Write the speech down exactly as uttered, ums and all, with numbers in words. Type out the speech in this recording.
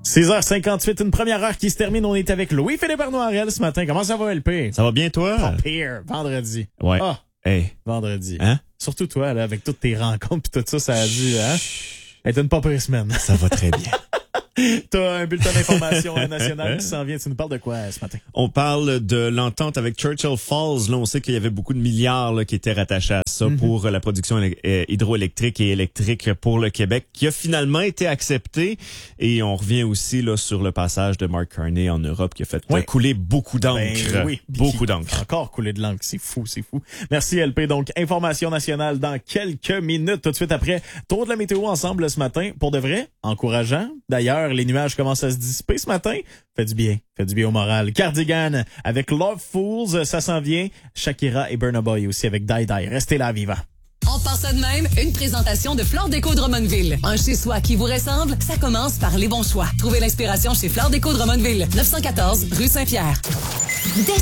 six heures cinquante-huit, une première heure qui se termine. On est avec Louis-Philippe Arnoirel ce matin. Comment ça va, L P? Ça va bien, toi? Pas pire. Vendredi. Ouais. Ah, hey. vendredi. Hein? Surtout toi, là, avec toutes tes rencontres pis tout ça, ça a dû, hein? Être une pas pire semaine. Ça va très bien. T'as un bulletin d'information national qui s'en vient. Tu nous parles de quoi ce matin? On parle de l'entente avec Churchill Falls. Là, on sait qu'il y avait beaucoup de milliards là, qui étaient rattachés à ça mm-hmm. pour la production euh, hydroélectrique et électrique pour le Québec, qui a finalement été accepté. Et on revient aussi là sur le passage de Mark Carney en Europe, qui a fait oui. couler beaucoup d'encre. Ben, oui. Beaucoup d'encre. Encore couler de l'encre. C'est fou, c'est fou. Merci, L P. Donc, information nationale dans quelques minutes. Tout de suite après, tour de la météo ensemble ce matin. Pour de vrai, encourageant. D'ailleurs, les nuages commencent à se dissiper ce matin. Fait du bien. Fait du bien au moral. Cardigan avec Love Fools, ça s'en vient. Shakira et Burna Boy aussi avec Die Die. Restez là, vivants. On part ça de même, une présentation de Flore Déco Drummondville. Un chez-soi qui vous ressemble, ça commence par les bons choix. Trouvez l'inspiration chez Flore Déco Drummondville, neuf cent quatorze rue Saint-Pierre. Dès